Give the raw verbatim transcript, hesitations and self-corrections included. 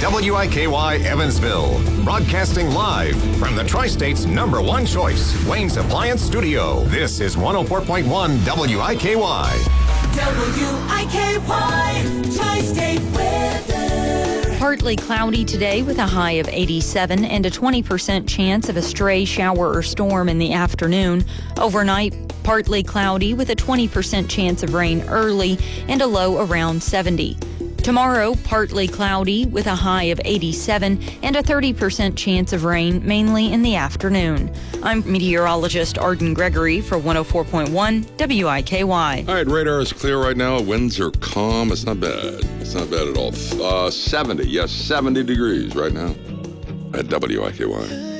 W I K Y Evansville, broadcasting live from the Tri-State's number one choice, Wayne's Appliance Studio. This is one oh four point one W I K Y. W I K Y, Tri-State weather. Partly cloudy today with a high of eighty-seven and a twenty percent chance of a stray shower or storm in the afternoon. Overnight, partly cloudy with a twenty percent chance of rain early and a low around seventy. Tomorrow, partly cloudy with a high of eighty-seven and a thirty percent chance of rain, mainly in the afternoon. I'm meteorologist Arden Gregory for one oh four point one W I K Y. All right, radar is clear right now. Winds are calm. It's not bad. It's not bad at all. Uh, seventy, yes, seventy degrees right now at W I K Y.